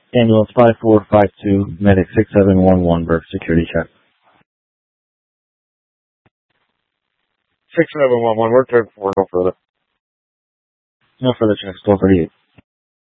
Ambulance 5452, medic 6711, Burke, security check. 6711, we're cleared for no further. No further checks, 1238.